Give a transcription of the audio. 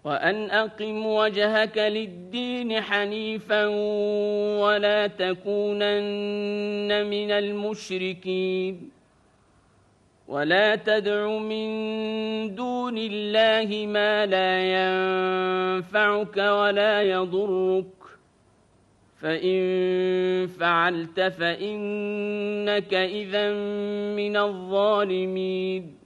وأن أقم وجهك للدين حنيفا ولا تكونن من المشركين ولا تدع من دون الله ما لا ينفعك ولا يضرك فإن فعلت فإنك إذا من الظالمين